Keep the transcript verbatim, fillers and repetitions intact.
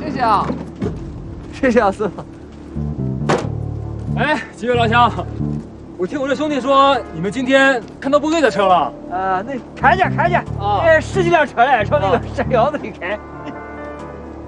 谢谢啊，谢谢啊，师傅。 哎，几位老乡，我听我这兄弟说，你们今天看到部队的车了。 呃，那看见看见， 啊， 哎，十几辆车嘞，朝那个山腰子里开。